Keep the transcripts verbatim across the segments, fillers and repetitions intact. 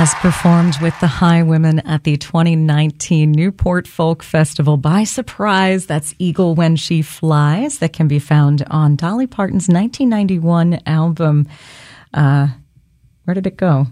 as performed with the Highwomen at the twenty nineteen Newport Folk Festival by surprise. That's Eagle When She Flies. That can be found on Dolly Parton's nineteen ninety-one album. Uh, where did it go?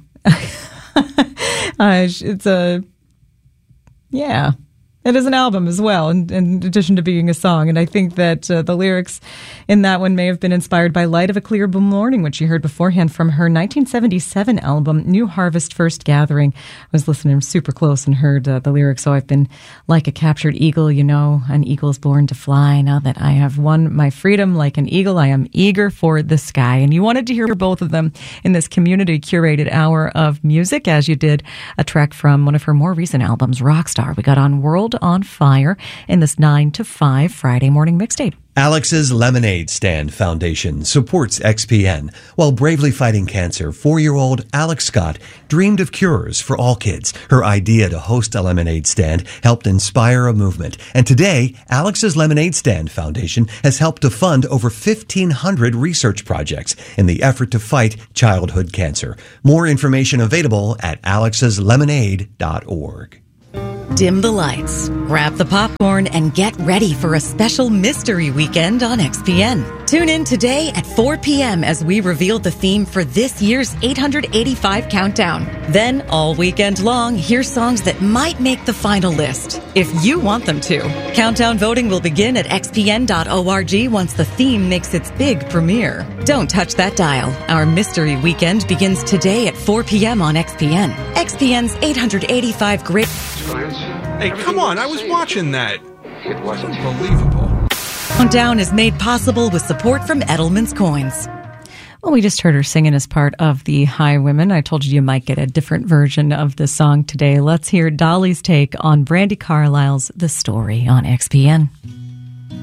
uh, it's a, yeah. It is an album as well, in, in addition to being a song. And I think that uh, the lyrics in that one may have been inspired by Light of a Clear Blue Morning, which you heard beforehand from her nineteen seventy-seven album, New Harvest First Gathering. I was listening super close and heard uh, the lyrics. So I've been like a captured eagle, you know, an eagle's born to fly. Now that I have won my freedom like an eagle, I am eager for the sky. And you wanted to hear both of them in this community curated hour of music, as you did a track from one of her more recent albums, Rockstar. We got on World on Fire in this nine to five Friday morning mixtape. Alex's Lemonade Stand Foundation supports X P N. While bravely fighting cancer, four-year-old Alex Scott dreamed of cures for all kids. Her idea to host a lemonade stand helped inspire a movement. And today, Alex's Lemonade Stand Foundation has helped to fund over fifteen hundred research projects in the effort to fight childhood cancer. More information available at alex's lemonade dot org. Dim the lights, grab the popcorn, and get ready for a special mystery weekend on X P N. Tune in today at four p.m. as we reveal the theme for this year's eight hundred eighty-five Countdown. Then, all weekend long, hear songs that might make the final list, if you want them to. Countdown voting will begin at x p n dot org once the theme makes its big premiere. Don't touch that dial. Our mystery weekend begins today at four p.m. on X P N. X P N's eight hundred eighty-five Great... Hey, come on, I was watching that. It wasn't believable. Countdown is made possible with support from Edelman's Coins. Well, we just heard her singing as part of the Highwomen. I told you you might get a different version of the song today. Let's hear Dolly's take on Brandi Carlile's The Story on X P N.